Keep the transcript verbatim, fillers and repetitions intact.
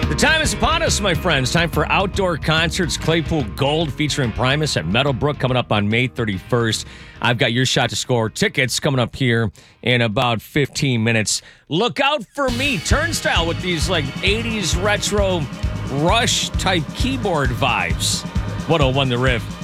The time is upon us, my friends. Time for Outdoor Concerts Claypool Gold featuring Primus at Meadowbrook coming up on May thirty-first. I've got your shot to score tickets coming up here in about fifteen minutes. Look out for me, Turnstile, with these like eighties retro Rush type keyboard vibes. one oh one The Riff.